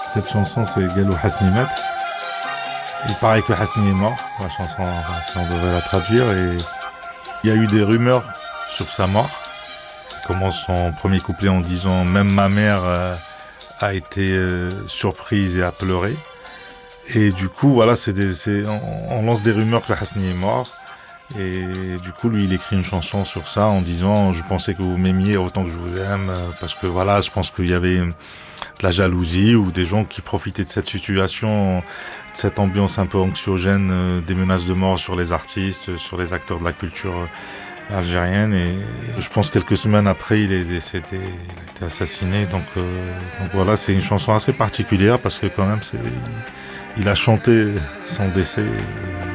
Cette chanson, c'est Galou Hasnimet. Il paraît que Hasni est mort, la chanson, enfin, si on devrait la traduire. Et il y a eu des rumeurs sur sa mort. Il commence son premier couplet en disant même ma mère a été surprise et a pleuré. Et du coup, voilà, on lance des rumeurs que Hasni est mort. Et du coup, lui, il écrit une chanson sur ça en disant je pensais que vous m'aimiez autant que je vous aime. Parce que voilà, je pense qu'il y avait de la jalousie ou des gens qui profitaient de cette situation, de cette ambiance un peu anxiogène, des menaces de mort sur les artistes, sur les acteurs de la culture algérienne. Et je pense quelques semaines après, il est décédé, il a été assassiné. Donc voilà, c'est une chanson assez particulière parce que quand même, il a chanté son décès.